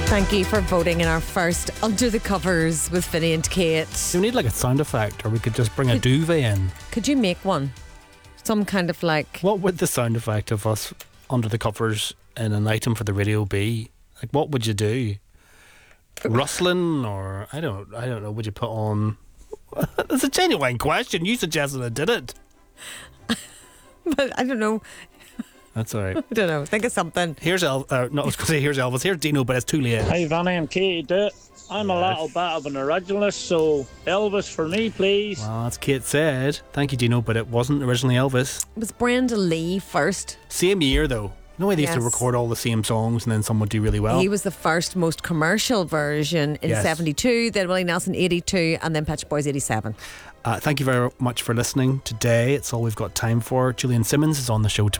Thank you for voting in our first Under the Covers with Finny and Kate. Do we need like a sound effect, or we could just bring a duvet in? Could you make one? Some kind of like... What would the sound effect of us under the covers in an item for the radio be? Like, what would you do? Rustling, or I don't know. Would you put on? It's a genuine question. You suggested I did it. But I don't know. That's all right. I don't know. Think of something. Here's I was going to say here's Elvis. Here's Dino, but it's too late. Hi, Vanny and Katie. Do it. I'm a little bit of an originalist, so Elvis for me, please. Well, that's Kate said. Thank you, Dino, but it wasn't originally Elvis. It was Brenda Lee first. Same year, though. You know why they used to record all the same songs and then some would do really well? He was the first most commercial version in 72, then Willie Nelson 82, and then Pet Shop Boys 87. Thank you very much for listening today. It's all we've got time for. Julian Simmons is on the show tomorrow.